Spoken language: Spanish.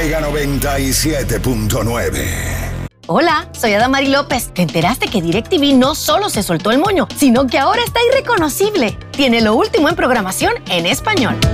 Mega 97.9. Hola, soy Adamari López. ¿Te enteraste que DirecTV no solo se soltó el moño, sino que ahora está irreconocible? Tiene lo último en programación en español.